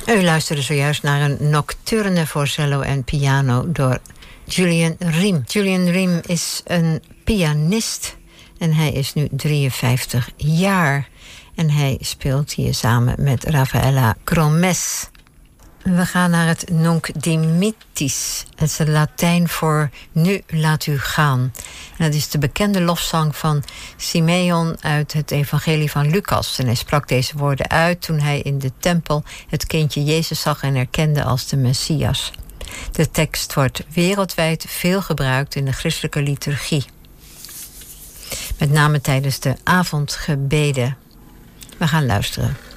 U luisterde zojuist naar een nocturne voor cello en piano door Julian Riem. Julian Riem is een pianist en hij is nu 53 jaar. En hij speelt hier samen met Rafaela Cromes. We gaan naar het Nunc dimittis. Het is het Latijn voor nu laat u gaan. En dat is de bekende lofzang van Simeon uit het evangelie van Lucas. En hij sprak deze woorden uit toen hij in de tempel het kindje Jezus zag en herkende als de Messias. De tekst wordt wereldwijd veel gebruikt in de christelijke liturgie. Met name tijdens de avondgebeden. We gaan luisteren.